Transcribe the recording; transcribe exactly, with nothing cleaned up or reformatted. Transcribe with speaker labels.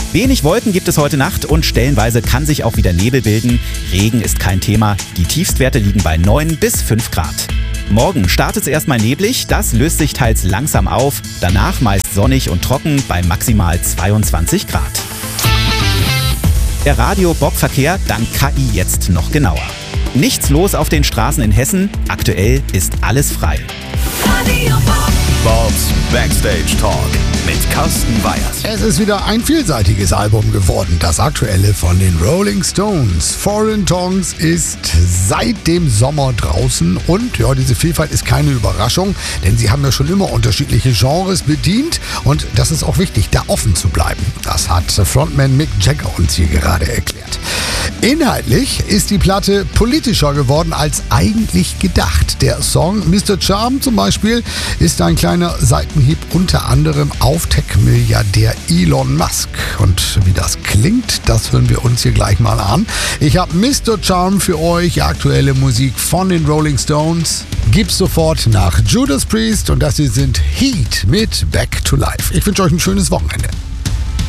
Speaker 1: Wenig Wolken gibt es heute Nacht und stellenweise kann sich auch wieder Nebel bilden. Regen ist kein Thema. Die Tiefstwerte liegen bei neun bis fünf Grad. Morgen startet es erstmal neblig, das löst sich teils langsam auf. Danach meist sonnig und trocken bei maximal zweiundzwanzig Grad. Der Radio-Bob-Verkehr dank K I jetzt noch genauer. Nichts los auf den Straßen in Hessen. Aktuell ist alles frei.
Speaker 2: Radio Bob. Bobs Backstage Talk mit Carsten Weyers.
Speaker 3: Es ist wieder ein vielseitiges Album geworden, das aktuelle von den Rolling Stones. Foreign Tongues ist seit dem Sommer draußen und ja, diese Vielfalt ist keine Überraschung, denn sie haben ja schon immer unterschiedliche Genres bedient und das ist auch wichtig, da offen zu bleiben. Das hat Frontman Mick Jagger uns hier gerade erklärt. Inhaltlich ist die Platte politischer geworden als eigentlich gedacht. Der Song Mister Charm zum Beispiel ist ein kleiner Seitenhieb unter anderem auf Tech-Milliardär Elon Musk. Und wie das klingt, das hören wir uns hier gleich mal an. Ich habe Mister Charm für euch, aktuelle Musik von den Rolling Stones. Gibt's sofort nach Judas Priest und das hier sind Heat mit Back to Life. Ich wünsche euch ein schönes Wochenende.